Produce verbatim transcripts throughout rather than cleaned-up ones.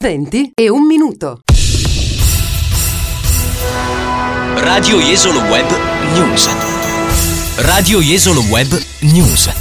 venti e un minuto. Radio Jesolo Web News. Radio Jesolo Web News.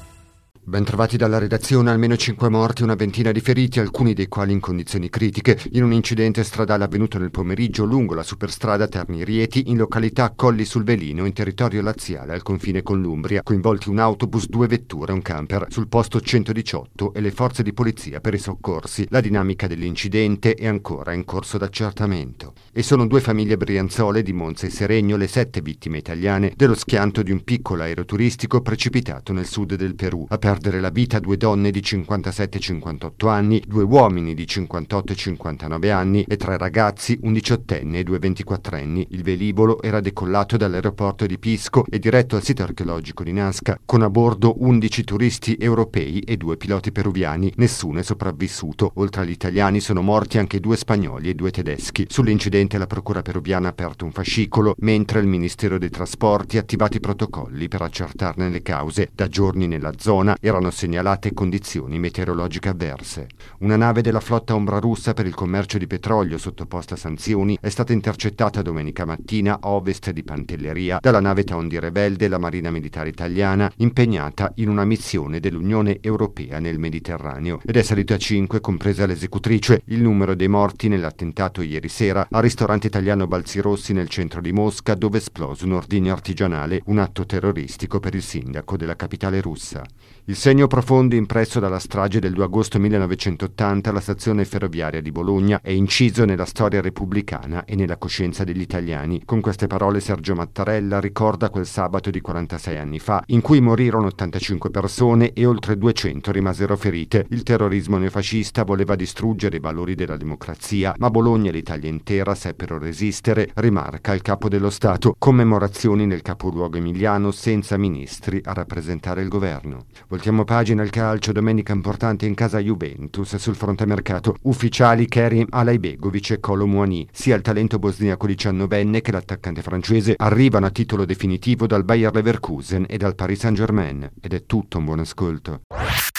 Bentrovati dalla redazione. Almeno cinque morti, una ventina di feriti, alcuni dei quali in condizioni critiche, in un incidente stradale avvenuto nel pomeriggio lungo la superstrada Terni-Rieti in località Colli sul Velino, in territorio laziale al confine con l'Umbria, coinvolti un autobus, due vetture e un camper. Sul posto centodiciotto e le forze di polizia per i soccorsi. La dinamica dell'incidente è ancora in corso d'accertamento. E sono due famiglie brianzole di Monza e Seregno le sette vittime italiane dello schianto di un piccolo aeroturistico precipitato nel sud del Perù. A perdere la vita due donne di cinquantasette e cinquantotto anni, due uomini di cinquantotto e cinquantanove anni e tre ragazzi, un diciottenne e due ventiquattrenni. Il velivolo era decollato dall'aeroporto di Pisco e diretto al sito archeologico di Nazca, con a bordo undici turisti europei e due piloti peruviani. Nessuno è sopravvissuto. Oltre agli italiani sono morti anche due spagnoli e due tedeschi. Sull'incidente la procura peruviana ha aperto un fascicolo, mentre il Ministero dei Trasporti ha attivato i protocolli per accertarne le cause. Da giorni nella zona erano segnalate condizioni meteorologiche avverse. Una nave della flotta ombra russa per il commercio di petrolio sottoposta a sanzioni è stata intercettata domenica mattina a ovest di Pantelleria dalla nave Tondi Rebel della Marina Militare Italiana, impegnata in una missione dell'Unione Europea nel Mediterraneo, ed è salito a cinque, compresa l'esecutrice. Il numero dei morti nell'attentato ieri sera al ristorante italiano Balzi Rossi nel centro di Mosca, dove è esploso un ordigno artigianale, un atto terroristico per il sindaco della capitale russa. Il segno profondo impresso dalla strage del due agosto millenovecentottanta alla stazione ferroviaria di Bologna è inciso nella storia repubblicana e nella coscienza degli italiani. Con queste parole Sergio Mattarella ricorda quel sabato di quarantasei anni fa, in cui morirono ottantacinque persone e oltre duecento rimasero ferite. Il terrorismo neofascista voleva distruggere i valori della democrazia, ma Bologna e l'Italia intera seppero resistere, rimarca il capo dello Stato. Commemorazioni nel capoluogo emiliano senza ministri a rappresentare il governo. Voltiamo pagina al calcio. Domenica importante in casa Juventus. Sul fronte mercato ufficiali Kerim Alaibegovic e Kolo Muani. Sia il talento bosniaco diciannovenne che l'attaccante francese arrivano a titolo definitivo dal Bayer Leverkusen e dal Paris Saint-Germain. Ed è tutto, un buon ascolto.